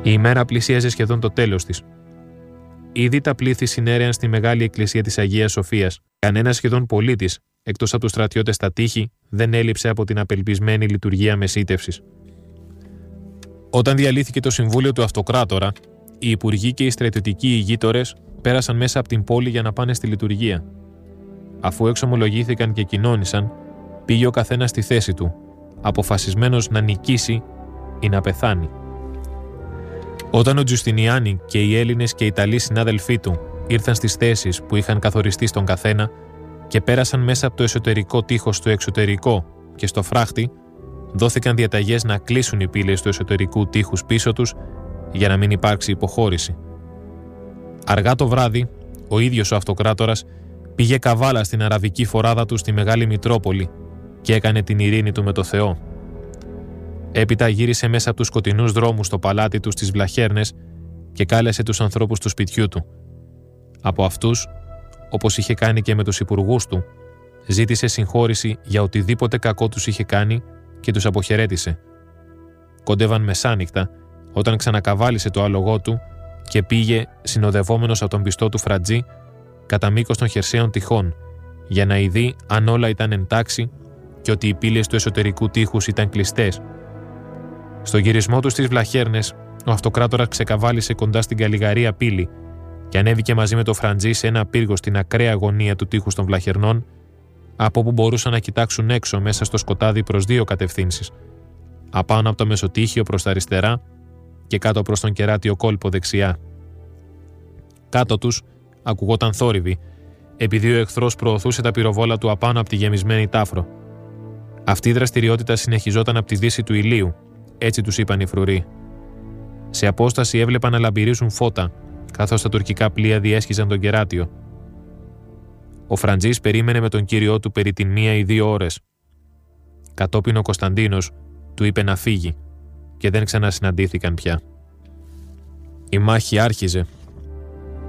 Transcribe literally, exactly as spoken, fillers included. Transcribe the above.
Η ημέρα πλησίαζε σχεδόν το τέλος της. Ήδη τα πλήθη συνέρεαν στη μεγάλη εκκλησία της Αγίας Σοφίας. Κανένας σχεδόν πολίτης, εκτός από τους στρατιώτες στα τείχη, δεν έλειψε από την απελπισμένη λειτουργία μεσίτευσης. Όταν διαλύθηκε το συμβούλιο του Αυτοκράτορα, οι υπουργοί και οι στρατιωτικοί ηγείτορες πέρασαν μέσα από την πόλη για να πάνε στη λειτουργία. Αφού εξομολογήθηκαν και κοινώνησαν, πήγε ο καθένας στη θέση του, αποφασισμένος να νικήσει ή να πεθάνει. Όταν ο Τζουστινιάνι και οι Έλληνες και οι Ιταλοί συνάδελφοί του ήρθαν στις θέσεις που είχαν καθοριστεί στον καθένα και πέρασαν μέσα από το εσωτερικό τείχος στο εξωτερικό και στο φράχτη, δόθηκαν διαταγές να κλείσουν οι πύλες του εσωτερικού τείχους πίσω τους για να μην υπάρξει υποχώρηση. Αργά το βράδυ, ο ίδιος ο Αυτοκράτορας πήγε καβάλα στην αραβική φοράδα του στη Μεγάλη Μητρόπολη και έκανε την ειρήνη του με το Θεό. Έπειτα γύρισε μέσα από τους σκοτεινούς δρόμους στο παλάτι του στις Βλαχέρνες και κάλεσε τους ανθρώπους του σπιτιού του. Από αυτούς, όπως είχε κάνει και με τους υπουργούς του, ζήτησε συγχώρηση για οτιδήποτε κακό τους είχε κάνει και τους αποχαιρέτησε. Κόντευαν μεσάνυχτα όταν ξανακαβάλισε το άλογό του και πήγε, συνοδευόμενος από τον πιστό του Φρατζή, κατά μήκος των χερσαίων τυχών, για να ειδεί αν όλα ήταν εντάξει και ότι οι πύλες του εσωτερικού τείχους ήταν κλειστές. Στο γυρισμό του στις Βλαχέρνες, ο Αυτοκράτορας ξεκαβάλισε κοντά στην Καλλιγαρία πύλη και ανέβηκε μαζί με το Φραντζή σε ένα πύργο στην ακραία γωνία του τείχους των Βλαχερνών, από όπου μπορούσαν να κοιτάξουν έξω μέσα στο σκοτάδι προς δύο κατευθύνσεις, απάνω από το μεσοτύχιο προς τα αριστερά και κάτω προς τον κεράτιο κόλπο δεξιά. Κάτω τους ακουγόταν θόρυβη, επειδή ο εχθρός προωθούσε τα πυροβόλα του απάνω από τη γεμισμένη τάφρο. Αυτή η δραστηριότητα συνεχιζόταν από τη δύση του ηλίου, έτσι τους είπαν οι φρουροί. Σε απόσταση έβλεπαν να λαμπυρίζουν φώτα, καθώς τα τουρκικά πλοία διέσχιζαν τον κεράτιο. Ο Φραντζής περίμενε με τον κύριό του περί την μία ή δύο ώρες. Κατόπιν ο Κωνσταντίνος του είπε να φύγει και δεν ξανασυναντήθηκαν πια. Η μάχη άρχιζε